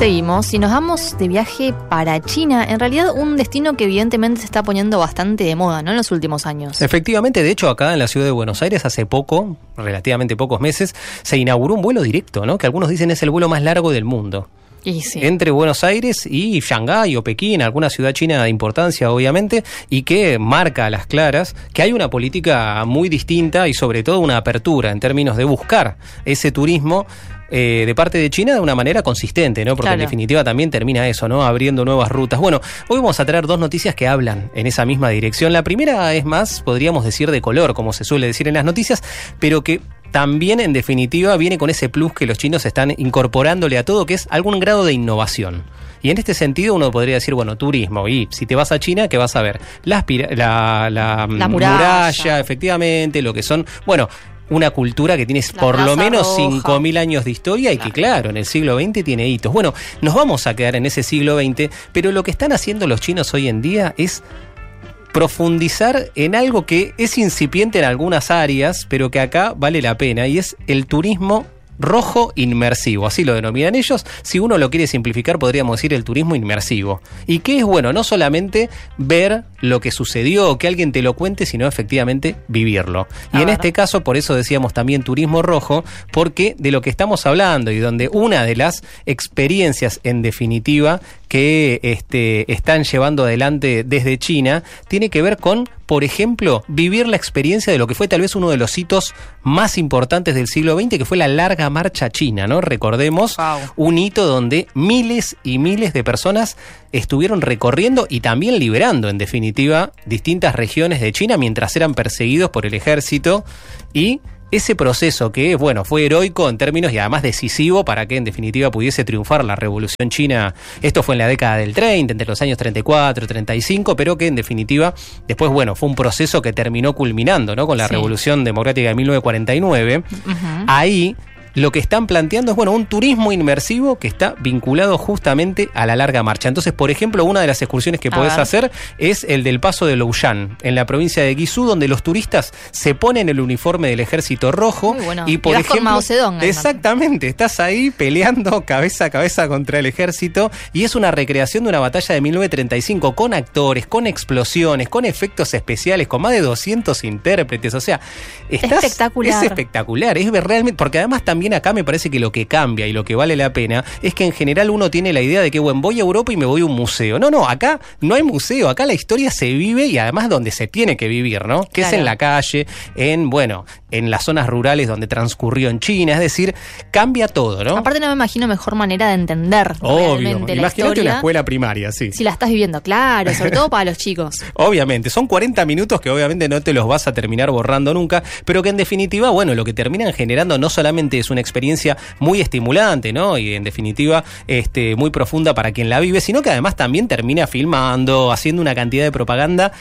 Seguimos y nos vamos de viaje para China, en realidad un destino que evidentemente se está poniendo bastante de moda, ¿no?, en los últimos años. Efectivamente, de hecho acá en la ciudad de Buenos Aires hace poco, relativamente pocos meses, se inauguró un vuelo directo, ¿no?, que algunos dicen es el vuelo más largo del mundo. Y sí. Entre Buenos Aires y Shanghái o Pekín, alguna ciudad china de importancia obviamente, y que marca a las claras que hay una política muy distinta y sobre todo una apertura en términos de buscar ese turismo de parte de China de una manera consistente, ¿no? Porque claro, en definitiva también termina eso, ¿no?, abriendo nuevas rutas. Bueno, hoy vamos a traer dos noticias que hablan en esa misma dirección. La primera es más, podríamos decir, de color, como se suele decir en las noticias, pero que también, en definitiva, viene con ese plus que los chinos están incorporándole a todo, que es algún grado de innovación. Y en este sentido uno podría decir, bueno, turismo, y si te vas a China, ¿qué vas a ver? La muralla, efectivamente, lo que son, bueno, una cultura que tiene por lo menos 5.000 años de historia y que, claro, en el siglo XX tiene hitos. Bueno, nos vamos a quedar en ese siglo XX, pero lo que están haciendo los chinos hoy en día es profundizar en algo que es incipiente en algunas áreas, pero que acá vale la pena, y es el turismo rojo inmersivo, así lo denominan ellos. Si uno lo quiere simplificar, podríamos decir el turismo inmersivo. ¿Y qué es? Bueno, no solamente ver lo que sucedió o que alguien te lo cuente, sino efectivamente vivirlo. Y en este caso, por eso decíamos también turismo rojo, porque de lo que estamos hablando y donde una de las experiencias, en definitiva, que están llevando adelante desde China, tiene que ver con, por ejemplo, vivir la experiencia de lo que fue tal vez uno de los hitos más importantes del siglo XX, que fue la Larga Marcha China, ¿no? Recordemos, un hito donde miles y miles de personas estuvieron recorriendo y también liberando, en definitiva, distintas regiones de China mientras eran perseguidos por el ejército, y ese proceso que, bueno, fue heroico en términos y además decisivo para que en definitiva pudiese triunfar la Revolución China. Esto fue en la década del 30, entre los años 34 y 35, pero que en definitiva después, bueno, fue un proceso que terminó culminando, ¿no?, con la Revolución Democrática de 1949. Ahí lo que están planteando es, bueno, un turismo inmersivo que está vinculado justamente a la Larga Marcha. Entonces, por ejemplo, una de las excursiones que podés hacer es el del Paso de Louyang, en la provincia de Guizhou, donde los turistas se ponen el uniforme del Ejército Rojo. Muy bueno. Y por ejemplo, con Mao Zedong, exactamente, estás ahí peleando cabeza a cabeza contra el ejército, y es una recreación de una batalla de 1935 con actores, con explosiones, con efectos especiales, con más de 200 intérpretes. O sea, es espectacular, es realmente, porque además también acá me parece que lo que cambia y lo que vale la pena es que en general uno tiene la idea de que, bueno, voy a Europa y me voy a un museo. No, acá no hay museo, acá la historia se vive, y además donde se tiene que vivir, ¿no? Que es en la calle, en las zonas rurales donde transcurrió en China, es decir, cambia todo, ¿no? Aparte no me imagino mejor manera de entender realmente la historia. Imagínate una escuela primaria, sí. Si la estás viviendo, claro, sobre todo para los chicos. Obviamente, son 40 minutos que obviamente no te los vas a terminar borrando nunca, pero que en definitiva, bueno, lo que terminan generando no solamente es una experiencia muy estimulante, ¿no?, y en definitiva muy profunda para quien la vive, sino que además también termina filmando, haciendo una cantidad de propaganda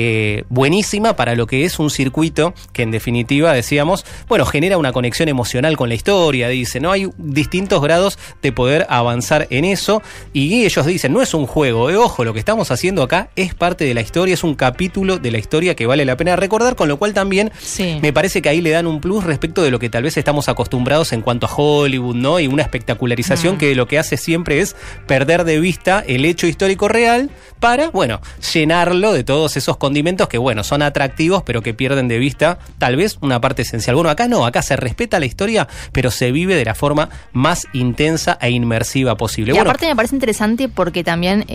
buenísima para lo que es un circuito que en definitiva, decíamos, bueno, genera una conexión emocional con la historia, dice, ¿no? Hay distintos grados de poder avanzar en eso, y ellos dicen, no es un juego, ojo, lo que estamos haciendo acá es parte de la historia, es un capítulo de la historia que vale la pena recordar, con lo cual también me parece que ahí le dan un plus respecto de lo que tal vez estamos acostumbrados en cuanto a Hollywood, ¿no? Y una espectacularización que lo que hace siempre es perder de vista el hecho histórico real para, bueno, llenarlo de todos esos condimentos que, bueno, son atractivos, pero que pierden de vista tal vez una parte esencial. Bueno, acá no, acá se respeta la historia, pero se vive de la forma más intensa e inmersiva posible. Y aparte me parece interesante porque también,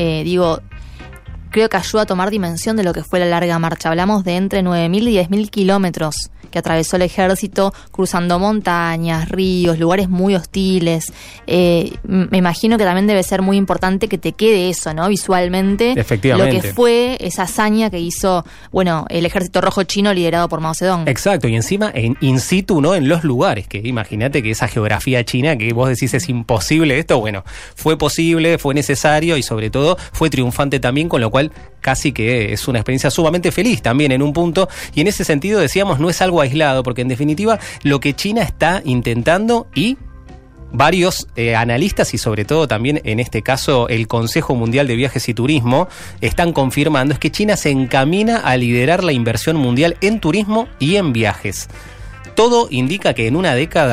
creo que ayuda a tomar dimensión de lo que fue la Larga Marcha. Hablamos de entre 9.000 y 10.000 kilómetros que atravesó el ejército, cruzando montañas, ríos, lugares muy hostiles. Me imagino que también debe ser muy importante que te quede eso, ¿no? Visualmente, efectivamente, lo que fue esa hazaña que hizo, bueno, el Ejército Rojo Chino liderado por Mao Zedong. Exacto, y encima in situ, ¿no?, en los lugares, que imagínate que esa geografía china que vos decís es imposible esto, bueno, fue posible, fue necesario y sobre todo fue triunfante también, con lo cual casi que es una experiencia sumamente feliz también en un punto, y en ese sentido decíamos, no es algo aislado, porque en definitiva lo que China está intentando, y varios analistas y sobre todo también en este caso el Consejo Mundial de Viajes y Turismo están confirmando, es que China se encamina a liderar la inversión mundial en turismo y en viajes. Todo indica que en una década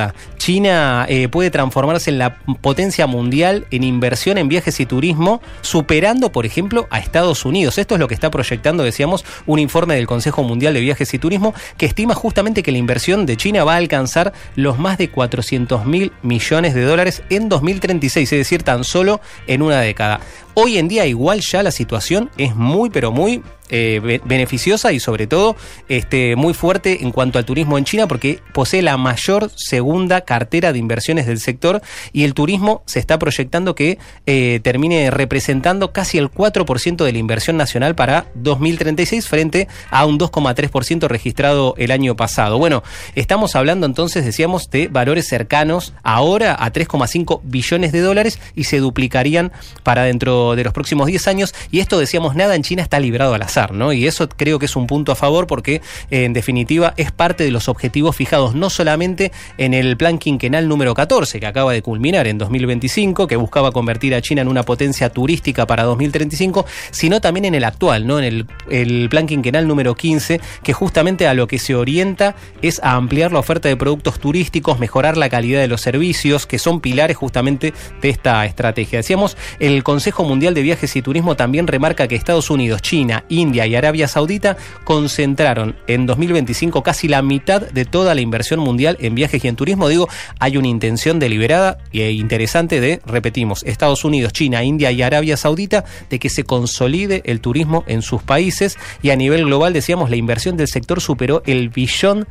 China puede transformarse en la potencia mundial en inversión en viajes y turismo, superando, por ejemplo, a Estados Unidos. Esto es lo que está proyectando, decíamos, un informe del Consejo Mundial de Viajes y Turismo que estima justamente que la inversión de China va a alcanzar los más de 400.000 millones de dólares en 2036, es decir, tan solo en una década. Hoy en día igual ya la situación es muy, pero muy beneficiosa y sobre todo muy fuerte en cuanto al turismo en China, porque posee la mayor segunda cartera de inversiones del sector y el turismo se está proyectando que termine representando casi el 4% de la inversión nacional para 2036 frente a un 2,3% registrado el año pasado. Bueno, estamos hablando entonces, decíamos, de valores cercanos ahora a 3,5 billones de dólares y se duplicarían para dentro de los próximos 10 años, y esto, decíamos, nada en China está librado al azar, ¿no? Y eso creo que es un punto a favor porque en definitiva es parte de los objetivos fijados no solamente en el plan quinquenal número 14 que acaba de culminar en 2025, que buscaba convertir a China en una potencia turística para 2035, sino también en el actual, ¿no? En el plan quinquenal número 15, que justamente a lo que se orienta es a ampliar la oferta de productos turísticos, mejorar la calidad de los servicios, que son pilares justamente de esta estrategia. Decíamos, el Consejo Mundial de Viajes y Turismo también remarca que Estados Unidos, China, India y Arabia Saudita concentraron en 2025 casi la mitad de toda la inversión mundial en viajes y en turismo. Digo, hay una intención deliberada e interesante de, repetimos, Estados Unidos, China, India y Arabia Saudita, de que se consolide el turismo en sus países, y a nivel global, decíamos, la inversión del sector superó el $1 billón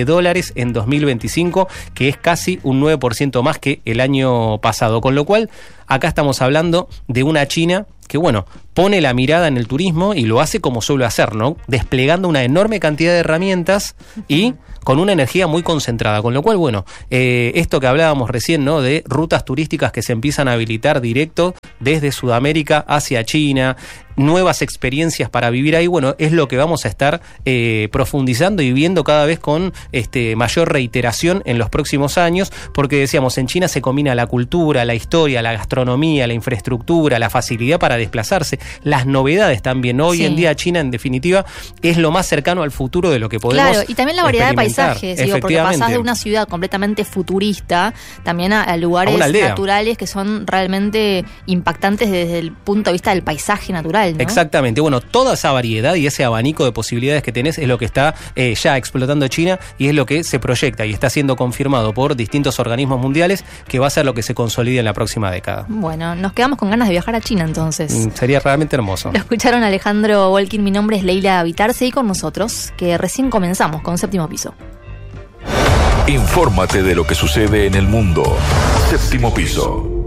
en 2025, que es casi un 9% más que el año pasado, con lo cual acá estamos hablando de una China que, bueno, pone la mirada en el turismo y lo hace como suele hacer, ¿no? Desplegando una enorme cantidad de herramientas y con una energía muy concentrada, con lo cual, bueno, esto que hablábamos recién, ¿no? De rutas turísticas que se empiezan a habilitar directo desde Sudamérica hacia China, nuevas experiencias para vivir ahí, bueno, es lo que vamos a estar profundizando y viendo cada vez con mayor reiteración en los próximos años, porque decíamos, en China se combina la cultura, la historia, la gastronomía, la infraestructura, la facilidad para desplazarse, las novedades también. Hoy en día China, en definitiva, es lo más cercano al futuro de lo que podemos. Claro, y también la variedad de paisajes, digo, porque pasás de una ciudad completamente futurista también a lugares naturales que son realmente impactantes desde el punto de vista del paisaje natural, ¿no? Exactamente. Bueno, toda esa variedad y ese abanico de posibilidades que tenés es lo que está ya explotando China y es lo que se proyecta y está siendo confirmado por distintos organismos mundiales que va a ser lo que se consolide en la próxima década. Bueno, nos quedamos con ganas de viajar a China entonces. Sería realmente hermoso. Lo escucharon Alejandro Volkin, mi nombre es Leila Vitarse y con nosotros, que recién comenzamos con Séptimo Piso. Infórmate de lo que sucede en el mundo. Séptimo Piso.